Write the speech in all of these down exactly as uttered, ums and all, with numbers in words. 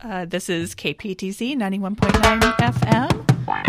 Uh, this is K P T Z ninety-one point nine F M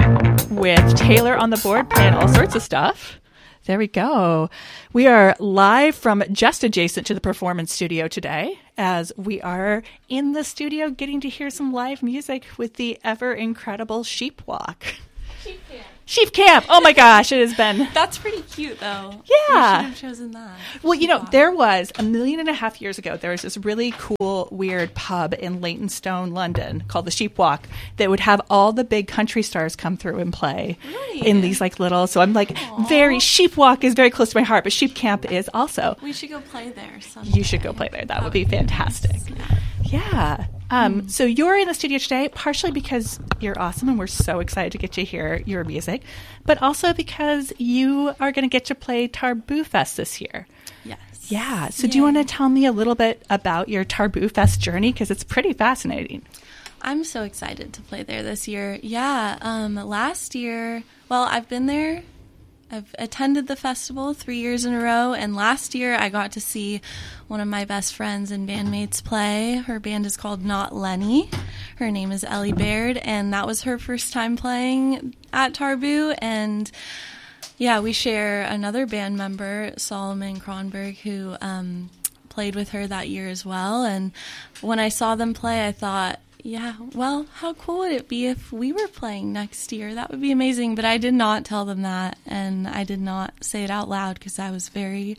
with Taylor on the board playing all sorts of stuff. There we go. We are live from just adjacent to the performance studio today, as we are in the studio getting to hear some live music with the ever incredible Sheepwalk. Sheep Camp. Sheep Camp. Oh my gosh, it has been. That's pretty cute, though. Yeah. You should have chosen that. Well, you know, Sheepwalk. there was a million and a half years ago, there was this really cool, weird pub in Leytonstone, London called the Sheepwalk that would have all the big country stars come through and play Really? in these like little. So I'm like, Aww. very Sheepwalk is very close to my heart, but Sheep Camp is also. We should go play there someday. You should go play there. That would be fantastic. Yeah. Yeah. Um, so you're in the studio today, partially because you're awesome and we're so excited to get to hear your music, but also because you are going to get to play Tarboo Fest this year. Yes. Yeah. So do you want to tell me a little bit about your Tarboo Fest journey? Because it's pretty fascinating. I'm so excited to play there this year. Yeah. Um, last year, well, I've been there. I've attended the festival three years in a row, and last year I got to see one of my best friends and bandmates play. Her band is called Not Lenny. Her name is Ellie Baird, and that was her first time playing at Tarboo. And yeah, we share another band member, Solomon Kronberg, who um, played with her that year as well. And when I saw them play, I thought, yeah, well, how cool would it be if we were playing next year? That would be amazing. But I did not tell them that, and I did not say it out loud because I was very,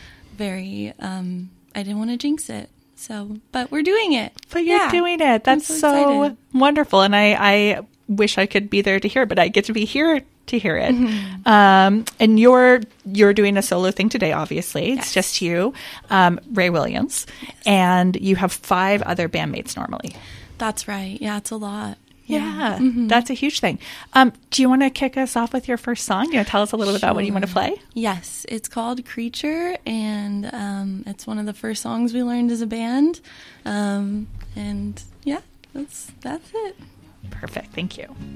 very, um, I didn't want to jinx it. So, but we're doing it. But you're Yeah. doing it. That's so so, excited. wonderful. And I, I wish I could be there to hear it, but I get to be here to hear it. Mm-hmm. Um, and you're you're doing a solo thing today, obviously. It's Yes. just you, um, Ray Williams, and you have five other bandmates normally. That's right. Yeah, it's a lot. Yeah, Mhm. that's a huge thing. Um, do you want to kick us off with your first song? You want to tell us a little bit about what you want to Sure. play? Yes, it's called Creature, and um, it's one of the first songs we learned as a band. Um, and yeah, that's that's it. Perfect. Thank you.